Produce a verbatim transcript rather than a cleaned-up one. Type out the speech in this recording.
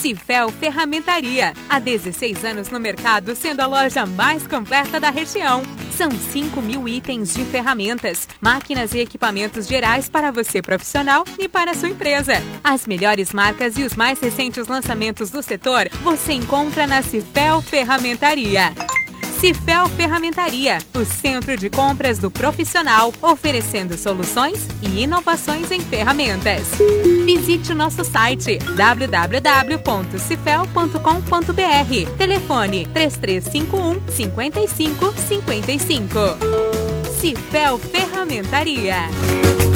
Cifel Ferramentaria, há dezesseis anos no mercado, sendo a loja mais completa da região. São cinco mil itens de ferramentas, máquinas e equipamentos gerais para você profissional e para a sua empresa. As melhores marcas e os mais recentes lançamentos do setor você encontra na Cifel Ferramentaria. Cifel Ferramentaria, o centro de compras do profissional, oferecendo soluções e inovações em ferramentas. Visite o nosso site w w w ponto cifel ponto com ponto b r. Telefone três três cinco um, cinco cinco cinco cinco. Cifel Ferramentaria.